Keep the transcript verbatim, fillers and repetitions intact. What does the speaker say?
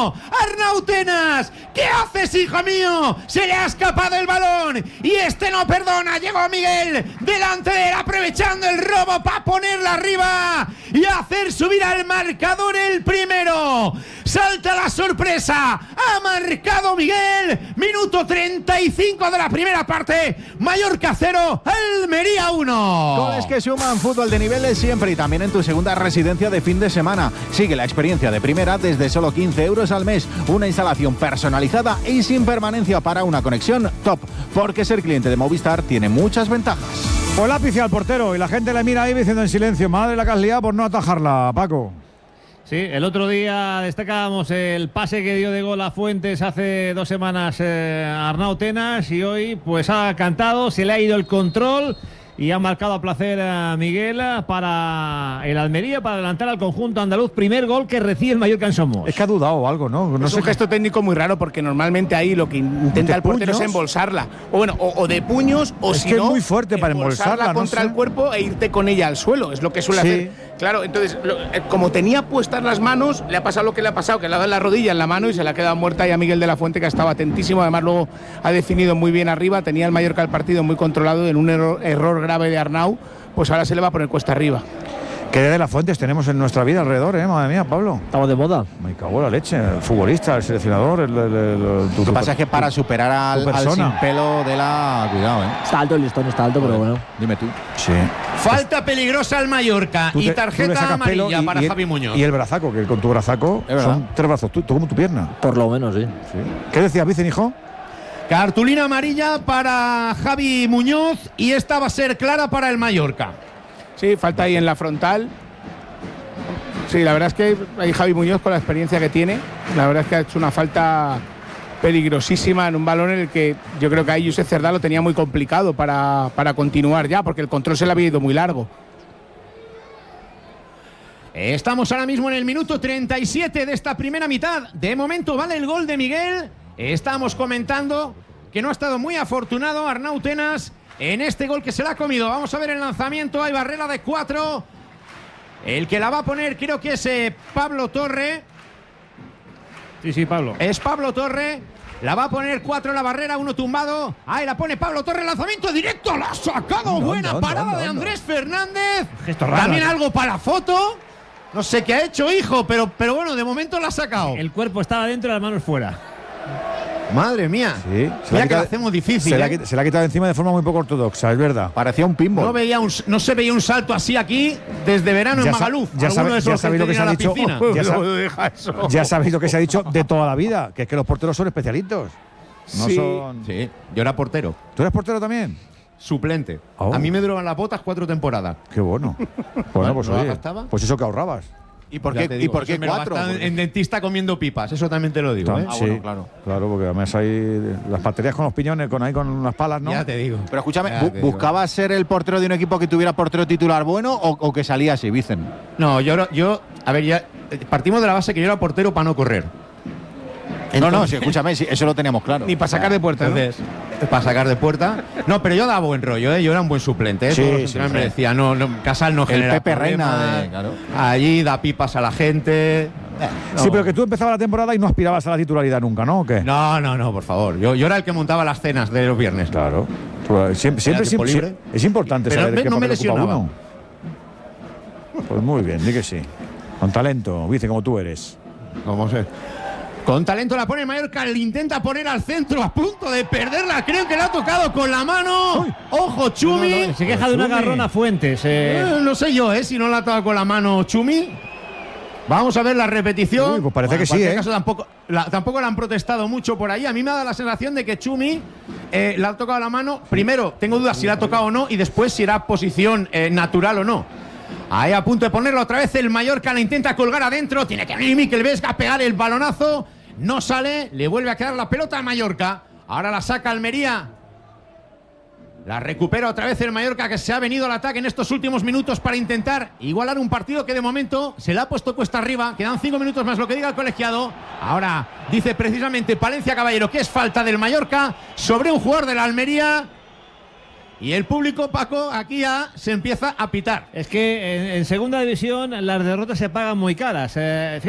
uno. Arnau Tenas, ¿qué haces, hijo mío? Se le ha escapado el balón y este no perdona. Llegó Miguel delante de él, aprovechando el robo para ponerla arriba y hacer subir al marcador el primero. Salta la sorpresa, ha marcado Miguel. Minuto treinta y cinco de la primera parte. Mallorca cero, Almería uno. Goles que suman, fútbol de nivel de siempre y también en tu segunda residencia de fin de semana. Sigue la experiencia de primera desde solo quince euros al mes. Una instalación personalizada y sin permanencia para una conexión top. Porque ser cliente de Movistar tiene muchas ventajas. Pues lápiz al portero y la gente le mira ahí diciendo en silencio: madre la que has liado por no atajarla, Paco. Sí, el otro día destacábamos el pase que dio de gol a Fuentes hace dos semanas eh, Arnau Tenas, y hoy pues ha cantado, se le ha ido el control y ha marcado a placer a Miguel para el Almería, para adelantar al conjunto andaluz. Primer gol que recibe el Mallorca en Somos. Es que ha dudado o algo, ¿no? No es sé un qué... gesto técnico muy raro, porque normalmente ahí lo que intenta el portero es embolsarla. O bueno, o, o de puños, o es si que no, es muy fuerte para embolsarla, no contra sé. el cuerpo e irte con ella al suelo. Es lo que suele Sí. hacer. Claro, entonces, lo, eh, como tenía puestas las manos, le ha pasado lo que le ha pasado, que le ha dado la rodilla en la mano y se le ha quedado muerta. Y a Miguel de la Fuente, que estaba atentísimo, además luego ha definido muy bien arriba. Tenía el Mallorca el partido muy controlado, en un error, error grave de Arnau, pues ahora se le va a poner cuesta arriba. ¿Qué de las Fuentes tenemos en nuestra vida alrededor, eh? Madre mía, Pablo. Estamos de moda. Me cago en la leche. El futbolista, el seleccionador, el, el, el, el Lo que pasa es que para superar al, al sin pelo de la... Cuidado, ¿eh? Está alto el listón, está alto, Joder, pero bueno. Dime tú. Sí. Falta peligrosa al Mallorca Tú te- y tú le tarjeta sacas pelo amarilla y- para y el- Javi Muñoz. Y el brazaco, que con tu brazaco Es verdad. son tres brazos, tú, tú como tu pierna. Por lo menos, sí. Sí. ¿Qué decías, Vicen, hijo? Cartulina amarilla para Javi Muñoz y esta va a ser clara para el Mallorca. Sí, falta ahí en la frontal. Sí, la verdad es que ahí Javi Muñoz, con la experiencia que tiene, la verdad es que ha hecho una falta peligrosísima en un balón en el que yo creo que ahí Josep Cerdá lo tenía muy complicado para, para continuar ya, porque el control se le había ido muy largo. Estamos ahora mismo en el minuto treinta y siete de esta primera mitad. De momento vale el gol de Miguel. Estamos comentando que no ha estado muy afortunado Arnau Tenas en este gol que se le ha comido. Vamos a ver el lanzamiento. Hay barrera de cuatro. El que la va a poner creo que es eh, Pablo Torre. Sí, sí, Pablo. Es Pablo Torre. La va a poner cuatro en la barrera, uno tumbado. Ahí la pone Pablo Torre, lanzamiento directo. La ha sacado. Anda, Buena anda, parada anda, de anda. Andrés Fernández. Gesto raro, También ¿eh? algo para la foto. No sé qué ha hecho, hijo, pero, pero bueno, de momento la ha sacado. El cuerpo estaba dentro y las manos fuera. Madre mía. Sí. Se la Mira ha que la quitado- hacemos difícil. Se la, ha ¿eh? quit- se la ha quitado encima de forma muy poco ortodoxa, es verdad. Parecía un pinball. No, veía un, no se veía un salto así aquí desde verano Ya en sa- Magaluf. ya Alguno sabe- de ya esos sabéis lo que tenía se ha la dicho. piscina. Ya sa- deja eso. Ya sabéis lo que se ha dicho de toda la vida, que es que los porteros son especialitos. No Sí. son... Sí, yo era portero, ¿Tú eres portero también? suplente. Oh. A mí me duraban las botas cuatro temporadas. Qué bueno. Bueno, pues ¿no la oye, gastaba? pues eso que ahorrabas. ¿Y por Ya qué, te ¿y digo, por eso qué me lo cuatro? gastan Porque- en dentista comiendo pipas, eso también te lo digo. ¿eh? Ah, sí, bueno, claro. Claro, porque además hay las baterías con los piñones, con ahí con las palas, ¿no? Ya te digo. Pero escúchame, Ya bu- te digo. ¿buscabas ser el portero de un equipo que tuviera portero titular bueno o, o que salía así, Vicen? No, yo, era- yo, a ver, ya eh, partimos de la base que yo era portero para no correr. No, no, Entonces- sí, escúchame, sí, eso lo teníamos claro. Ni para sacar de puerta, ¿no? Entonces, para sacar de puerta. No, pero yo daba buen rollo, ¿eh? Yo era un buen suplente. ¿eh? Sí, Todos los sí, entrenadores sí. me decían, no, no, Casal no El genera Pepe Reina problemas, de- claro. Allí da pipas a la gente. Eh, Sí, no. pero que tú empezabas la temporada y no aspirabas a la titularidad nunca, ¿no? ¿O qué? No, no, no, por favor. Yo, yo era el que montaba las cenas de los viernes. Claro. Pues Siempre, siempre, tiempo siempre- libre. es importante Pero saber ve, qué no me papel ocupa lesionaba. uno. Pues muy bien, di que sí. Con talento, Vicen, como tú eres. ¿Cómo se? Con talento la pone Mallorca, le intenta poner al centro a punto de perderla. Creo que la ha tocado con la mano. Ojo, Chumi. No, no, se queja de un Chumi. agarrón a Fuentes. eh. Eh, no sé yo, ¿eh? Si no la ha tocado con la mano Chumi. Vamos a ver la repetición. Uy, pues parece que en sí, cualquier ¿eh? caso, tampoco, la, tampoco la han protestado mucho por ahí. A mí me ha dado la sensación de que Chumi eh, le ha tocado la mano. Primero, tengo dudas si la ha tocado o no. Y después si era posición eh, natural o no. Ahí a punto de ponerla otra vez el Mallorca. La intenta colgar adentro. Tiene que venir Mikel Vesga a pegar el balonazo. No sale. Le vuelve a quedar la pelota al Mallorca. Ahora la saca Almería. La recupera otra vez el Mallorca, que se ha venido al ataque en estos últimos minutos para intentar igualar un partido que de momento se le ha puesto cuesta arriba. Quedan cinco minutos más, lo que diga el colegiado. Ahora dice precisamente Palencia Caballero que es falta del Mallorca sobre un jugador de la Almería. Y el público, Paco, aquí ya se empieza a pitar. Es que en, en segunda división las derrotas se pagan muy caras. eh,